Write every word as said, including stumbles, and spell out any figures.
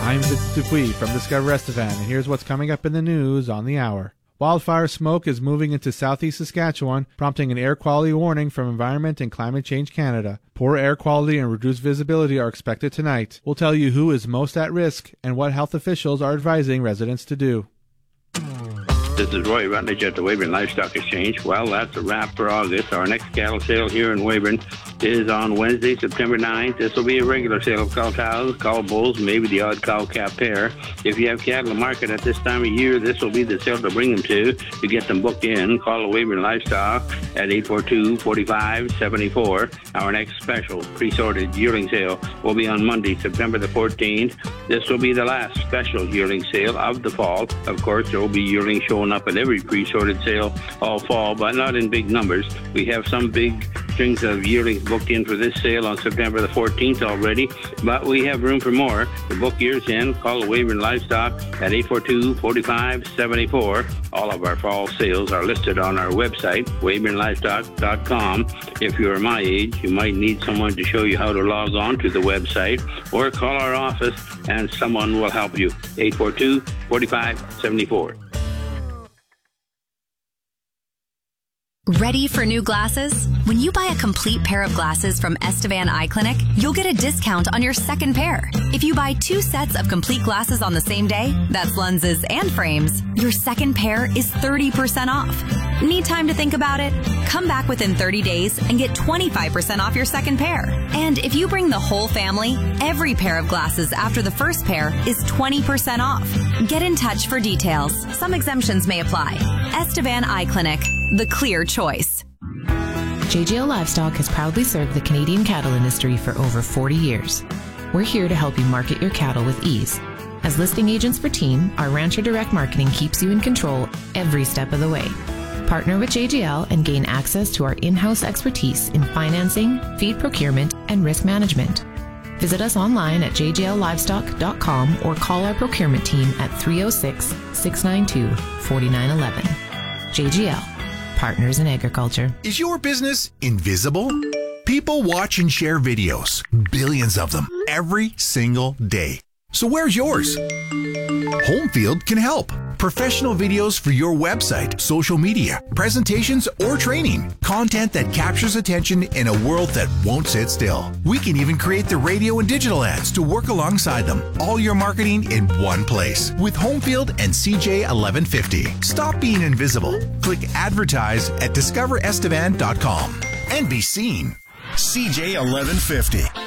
I'm Vince Dupuis from Discover Estevan, and here's what's coming up in the news on the hour. Wildfire smoke is moving into southeast Saskatchewan, prompting an air quality warning from Environment and Climate Change Canada. Poor air quality and reduced visibility are expected tonight. We'll tell you who is most at risk and what health officials are advising residents to do. This is Roy Rutledge at the Weyburn Livestock Exchange. Well, that's a wrap for August. Our next cattle sale here in Weyburn is on Wednesday, September ninth. This will be a regular sale of cow cows, cow bulls, maybe the odd cow-calf pair. If you have cattle in market at this time of year, this will be the sale to bring them to. To get them booked in, call the Weyburn Livestock at eight four two, four five seven four. Our next special pre-sorted yearling sale will be on Monday, September the fourteenth. This will be the last special yearling sale of the fall. Of course, there will be yearlings showing up at every pre-sorted sale all fall, but not in big numbers. We have some big strings of yearlings booked in for this sale on September the fourteenth already, but we have room for more. To book yours in, call the Weyburn Livestock at eight four two, four five seven four. All of our fall sales are listed on our website, weyburn livestock dot com. If you're my age, you might need someone to show you how to log on to the website, or call our office and someone will help you. eight four two, four five seven four. Ready for new glasses? When you buy a complete pair of glasses from Estevan Eye Clinic, you'll get a discount on your second pair. If you buy two sets of complete glasses on the same day, that's lenses and frames, your second pair is thirty percent off. Need time to think about it? Come back within thirty days and get twenty-five percent off your second pair. And if you bring the whole family, every pair of glasses after the first pair is twenty percent off. Get in touch for details. Some exemptions may apply. Estevan Eye Clinic, the clear choice. J J L Livestock has proudly served the Canadian cattle industry for over forty years. We're here to help you market your cattle with ease. As listing agents for Team, our Rancher Direct Marketing keeps you in control every step of the way. Partner with J J L and gain access to our in-house expertise in financing, feed procurement, and risk management. Visit us online at j j l livestock dot com or call our procurement team at three oh six, six nine two, four nine one one. J J L, Partners in Agriculture. Is your business invisible? People watch and share videos, billions of them, every single day. So where's yours? Homefield can help. Professional videos for your website, social media, presentations, or training. Content that captures attention in a world that won't sit still. We can even create the radio and digital ads to work alongside them. All your marketing in one place with Homefield and C J eleven fifty. Stop being invisible. Click advertise at discover estevan dot com and be seen. C J eleven fifty.